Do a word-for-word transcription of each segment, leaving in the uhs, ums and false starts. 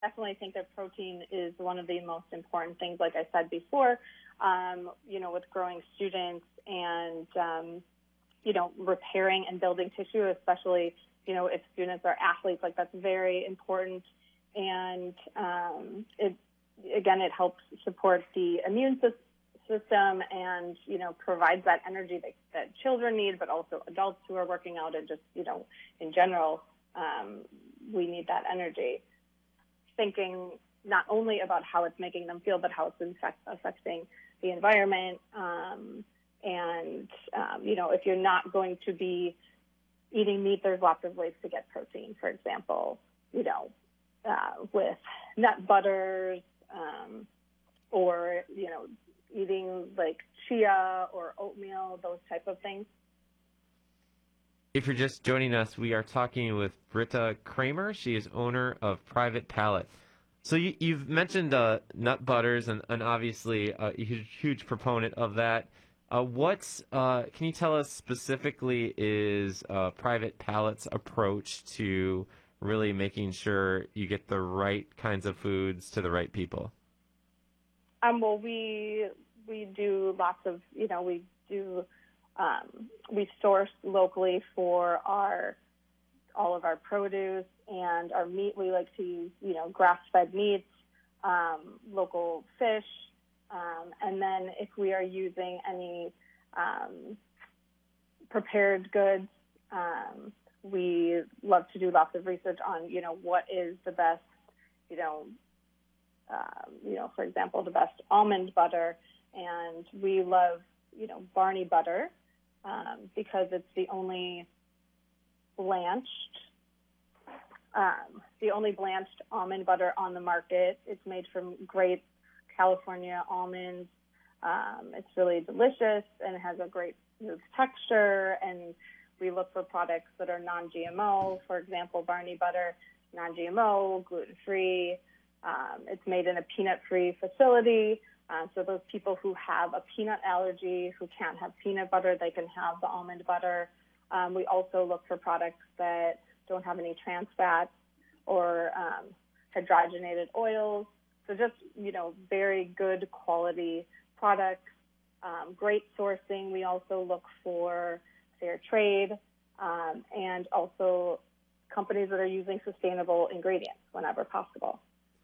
definitely think that protein is one of the most important things, like I said before, um, you know, with growing students and, um, you know, repairing and building tissue, especially, you know, if students are athletes, like that's very important. And um, it, again, it helps support the immune system and, you know, provides that energy that, that children need, but also adults who are working out and just, you know, in general, um, we need that energy. Thinking not only about how it's making them feel, but how it's in fact affecting the environment. Um, and, um, you know, if you're not going to be eating meat, there's lots of ways to get protein, for example, you know, uh, with nut butters um, or, you know, eating like chia or oatmeal, those type of things. If you're just joining us, we are talking with Britta Kramer. She is owner of Private Palate. So you, you've mentioned uh, nut butters, and, and obviously uh, a huge, huge proponent of that. Uh, what's uh, can you tell us specifically is uh, Private Palate's approach to really making sure you get the right kinds of foods to the right people? Um, well, we we do lots of, you know, we do. Um, we source locally for our all of our produce and our meat. We like to use, you know, grass-fed meats, um, local fish, um, and then if we are using any um, prepared goods, um, we love to do lots of research on, you know, what is the best, you know, um, you know, for example, the best almond butter, and we love, you know, Barney butter. Um, because it's the only blanched, um, the only blanched almond butter on the market. It's made from great California almonds. Um, it's really delicious and it has a great smooth texture. And we look for products that are non-G M O. For example, Barney butter, non-G M O, gluten-free. Um, it's made in a peanut-free facility. Uh, so those people who have a peanut allergy, who can't have peanut butter, they can have the almond butter. Um, we also look for products that don't have any trans fats or um, hydrogenated oils. So just, you know, very good quality products, um, great sourcing. We also look for fair trade um, and also companies that are using sustainable ingredients whenever possible.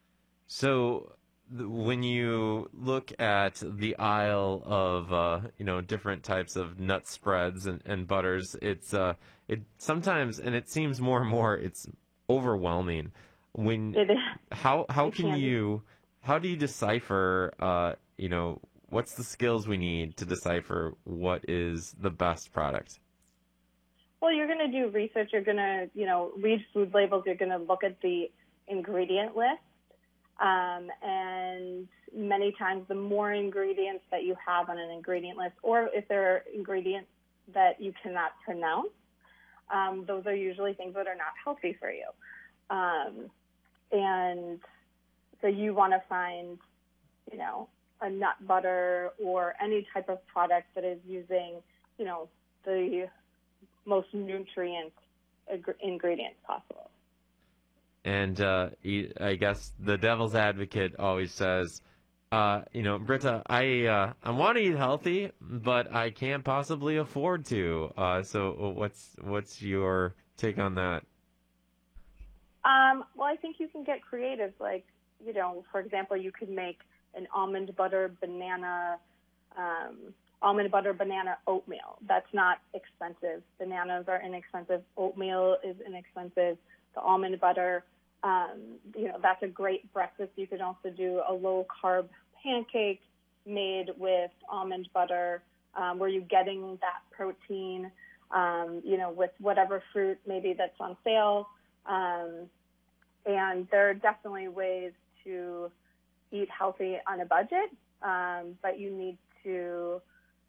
So when you look at the aisle of uh, you know different types of nut spreads and, and butters, it's uh, it sometimes, and it seems more and more, it's overwhelming. When it is. how how it can, can you how do you decipher uh, you know what's the skills we need to decipher what is the best product? Well, you're going to do research. You're going to you know read food labels. You're going to look at the ingredient list. Um, and many times the more ingredients that you have on an ingredient list, or if there are ingredients that you cannot pronounce, um, those are usually things that are not healthy for you. Um, and so you want to find, you know, a nut butter or any type of product that is using, you know, the most nutrient ingredients possible. And uh, I guess the devil's advocate always says, uh, you know, Britta, I uh, I want to eat healthy, but I can't possibly afford to. Uh, so what's what's your take on that? Um, well, I think you can get creative. Like, you know, for example, you could make an almond butter banana, um, almond butter banana oatmeal. That's not expensive. Bananas are inexpensive. Oatmeal is inexpensive. The almond butter. Um, you know, that's a great breakfast. You could also do a low-carb pancake made with almond butter, um, where you're getting that protein, um, you know, with whatever fruit maybe that's on sale. Um, and there are definitely ways to eat healthy on a budget, um, but you need to,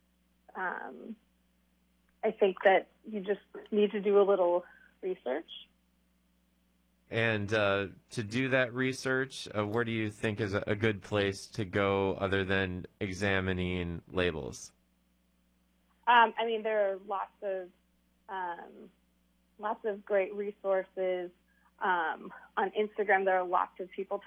um, I think that you just need to do a little research. And uh, to do that research, uh, where do you think is a, a good place to go other than examining labels? Um, I mean, there are lots of um, lots of great resources. Um, on Instagram, there are lots of people